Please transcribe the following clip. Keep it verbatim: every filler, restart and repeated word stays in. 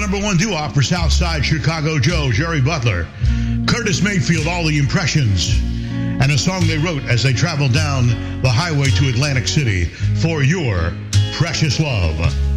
number one doo-wop for Southside Chicago Joe, Jerry Butler, Curtis Mayfield, All the Impressions, and a song they wrote as they traveled down the highway to Atlantic City, For Your Precious Love.